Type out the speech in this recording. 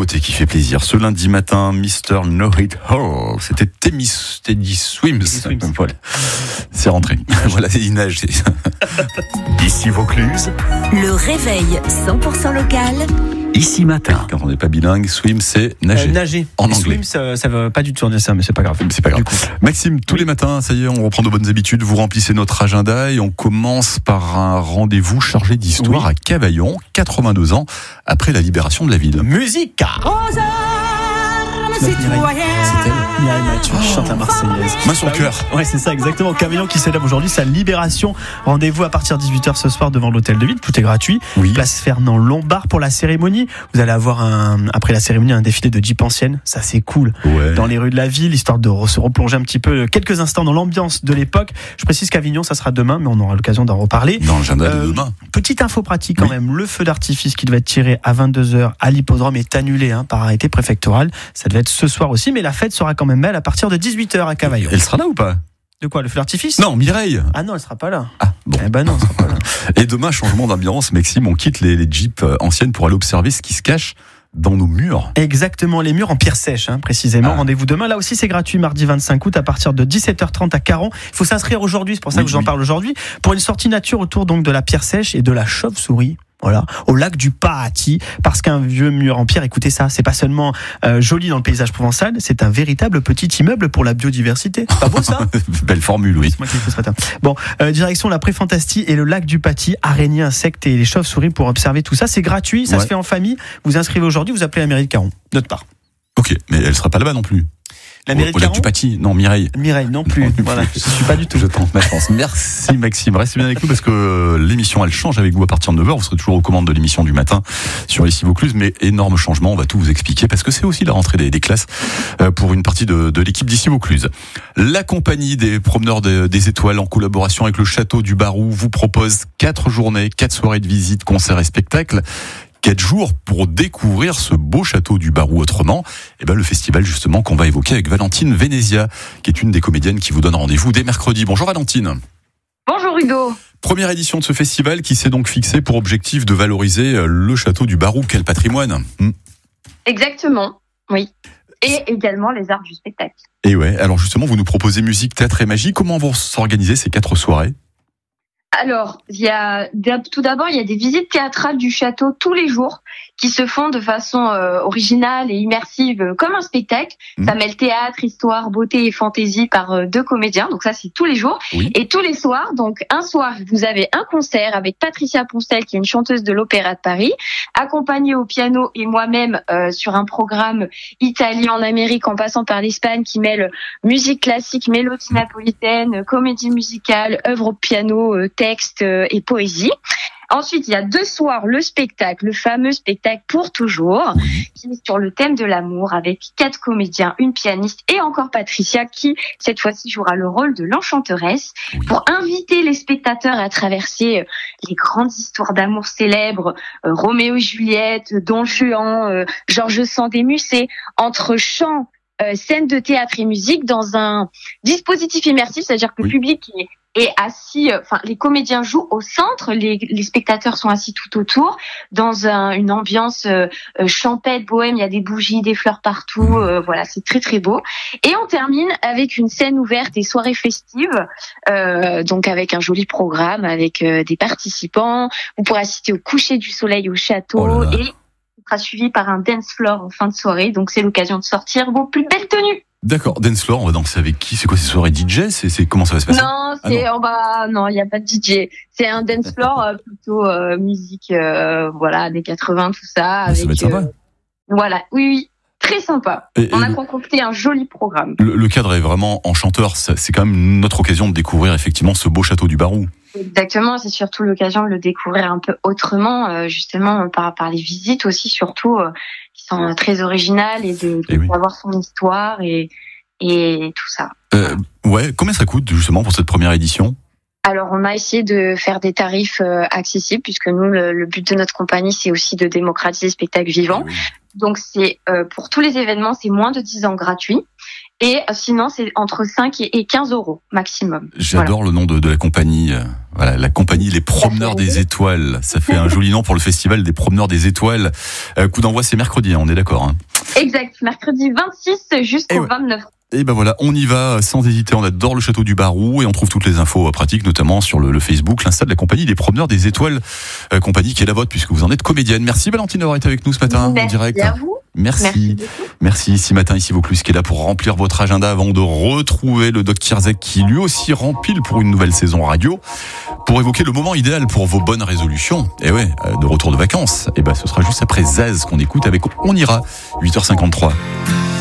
nouveauté qui fait plaisir. Ce lundi matin, Mr. No Hit Hall. C'était Teddy Swims. Voilà. C'est rentré. Voilà, il nage. Ici Vaucluse. Le réveil 100% local. Ici matin. Quand on n'est pas bilingue, swim, c'est nager. Nager. En anglais. Swim, ça veut pas du tout dire ça, mais c'est pas grave. C'est pas grave. Maxime, tous les matins, ça y est, on reprend de bonnes habitudes. Vous remplissez notre agenda et on commence par un rendez-vous chargé d'histoire à Cavaillon, 82 ans après la libération de la ville. Musique. C'est elle. Mireille Mathieu qui chante la Marseillaise. Main sur le cœur. Ouais, c'est ça, exactement. Cavaillon qui célèbre aujourd'hui sa libération. Rendez-vous à partir de 18h ce soir devant l'hôtel de ville. Tout est gratuit. Oui. Place Fernand Lombard pour la cérémonie. Vous allez avoir après la cérémonie, un défilé de Jeep ancienne. Ça, c'est cool. Ouais. Dans les rues de la ville, histoire de se replonger un petit peu quelques instants dans l'ambiance de l'époque. Je précise qu'Avignon, ça sera demain, mais on aura l'occasion d'en reparler. Dans l'agenda de demain. Petite info pratique quand même. Le feu d'artifice qui devait être tiré à 22h à l'hippodrome est annulé par arrêté préfectoral. Ça devait être ce soir aussi, mais la fête sera quand même belle à partir de 18h à Cavaillon. Elle sera là ou pas? De quoi, le feu d'artifice? Non, Mireille. Ah non, elle sera pas là. Ah, bon. Eh ben non, elle sera pas là. Et demain, changement d'ambiance, Maxime, on quitte les Jeeps anciennes pour aller observer ce qui se cache dans nos murs. Exactement, les murs en pierre sèche, précisément. Ah. Rendez-vous demain. Là aussi, c'est gratuit, mardi 25 août, à partir de 17h30 à Caron. Il faut s'inscrire aujourd'hui, c'est pour ça que je vous en parle aujourd'hui, pour une sortie nature autour donc de la pierre sèche et de la chauve-souris. Voilà, au lac du Paati, parce qu'un vieux mur en pierre, écoutez ça, c'est pas seulement joli dans le paysage provençal, c'est un véritable petit immeuble pour la biodiversité. Pas beau ça? Belle formule, oui. C'est moi qui l'ai fait ce matin. Bon, direction la Préfantastie et le lac du Paati, araignées, insectes et les chauves-souris pour observer tout ça. C'est gratuit, ça se fait en famille. Vous inscrivez aujourd'hui, vous appelez la mairie de Caron. Notre part. Ok, mais elle sera pas là-bas non plus. La mairie de Au lac Caron du Paty, non, Mireille. Mireille non plus. Voilà, je suis pas du tout. Je tente ma chance. Merci Maxime. Restez bien avec nous parce que l'émission elle change avec vous à partir de 9h. Vous serez toujours aux commandes de l'émission du matin sur Ici Vaucluse, mais énorme changement. On va tout vous expliquer parce que c'est aussi la rentrée des classes pour une partie de l'équipe d'Ici Vaucluse. La compagnie des promeneurs des étoiles en collaboration avec le château du Barou vous propose 4 journées, 4 soirées de visite, concerts et spectacles. 4 jours pour découvrir ce beau château du Barou autrement. Et le festival justement qu'on va évoquer avec Valentine Venezia, qui est une des comédiennes qui vous donne rendez-vous dès mercredi. Bonjour Valentine. Bonjour Hugo. Première édition de ce festival qui s'est donc fixé pour objectif de valoriser le château du Barou. Quel patrimoine. Exactement, oui. Et également les arts du spectacle. Et ouais, alors justement vous nous proposez musique, théâtre et magie. Comment vont s'organiser ces 4 soirées? Alors, tout d'abord, il y a des visites théâtrales du château tous les jours qui se font de façon originale et immersive comme un spectacle. Ça mêle théâtre, histoire, beauté et fantaisie par 2 comédiens. Donc ça, c'est tous les jours. Oui. Et tous les soirs, donc un soir, vous avez un concert avec Patricia Poncel, qui est une chanteuse de l'Opéra de Paris, accompagnée au piano et moi-même sur un programme italien en Amérique en passant par l'Espagne qui mêle musique classique, mélodie napolitaine, comédie musicale, œuvre au piano, texte et poésie. Ensuite, il y a 2 soirs le spectacle, le fameux spectacle Pour toujours, qui est sur le thème de l'amour avec 4 comédiens, une pianiste et encore Patricia qui, cette fois-ci, jouera le rôle de l'enchanteresse pour inviter les spectateurs à traverser les grandes histoires d'amour célèbres, Roméo et Juliette, Don Juan, Georges Sand et Musset, entre chant, scène de théâtre et musique dans un dispositif immersif, c'est-à-dire que le public est assis, les comédiens jouent au centre, les spectateurs sont assis tout autour, dans une ambiance champêtre, bohème, il y a des bougies, des fleurs partout, voilà, c'est très très beau. Et on termine avec une scène ouverte et soirée festive, donc avec un joli programme, avec des participants. Vous pourrez assister au coucher du soleil au château et sera suivi par un dance floor en fin de soirée, donc c'est l'occasion de sortir vos plus belles tenues. D'accord, dance floor, on va danser avec qui? C'est quoi ces soirées DJ? C'est comment ça va se passer? Non, non, il y a pas de DJ. C'est un dance floor plutôt musique années 80 tout ça. Ça va être sympa. Voilà, oui. Très sympa. On a concocté un joli programme. Le cadre est vraiment enchanteur. C'est quand même notre occasion de découvrir effectivement ce beau château du Barou. Exactement, c'est surtout l'occasion de le découvrir un peu autrement, justement par les visites aussi, surtout qui sont très originales et de savoir son histoire et tout ça. Combien ça coûte justement pour cette première édition? Alors, on a essayé de faire des tarifs accessibles puisque nous, le but de notre compagnie, c'est aussi de démocratiser le spectacle vivant. Donc, c'est pour tous les événements, c'est moins de 10 ans gratuit. Et sinon, c'est entre 5 et 15 euros maximum. J'adore le nom de la compagnie. Voilà, la compagnie Les Promeneurs des Étoiles. Ça fait un joli nom pour le festival des Promeneurs des Étoiles. Coup d'envoi, c'est mercredi, on est d'accord, hein. Exact, mercredi 26 jusqu'au 29. Et ben voilà, on y va sans hésiter. On adore le château du Barou et on trouve toutes les infos pratiques, notamment sur le Facebook, l'Insta de la compagnie des Promeneurs des Étoiles, compagnie qui est la vôtre puisque vous en êtes comédienne. Merci Valentine d'avoir été avec nous ce matin en direct. Merci à vous. Merci. Ce matin, ici Vaucluse qui est là pour remplir votre agenda avant de retrouver le Doc Kierzek qui lui aussi rempile pour une nouvelle saison radio pour évoquer le moment idéal pour vos bonnes résolutions. Et ouais, de retour de vacances. Et ben ce sera juste après Zaz qu'on écoute avec On ira, 8h53.